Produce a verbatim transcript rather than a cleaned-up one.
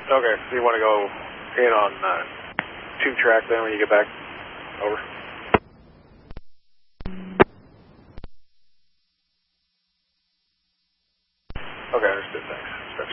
Okay, so you want to go in on uh, two track then when you get back? Over. Okay, understood, thanks.